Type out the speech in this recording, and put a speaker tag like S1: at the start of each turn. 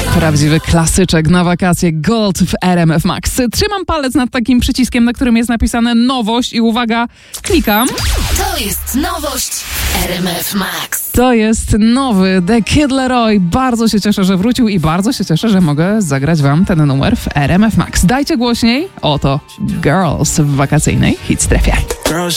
S1: Prawdziwy klasyczek na wakacje, Gold w RMF Max. Trzymam palec nad takim przyciskiem, na którym jest napisane nowość i uwaga, klikam.
S2: To jest nowość RMF Max.
S1: To jest nowy The Kid Laroi. Bardzo się cieszę, że wrócił i bardzo się cieszę, że mogę zagrać wam ten numer w RMF Max. Dajcie głośniej. Oto Girls w wakacyjnej hit strefie.
S3: Girls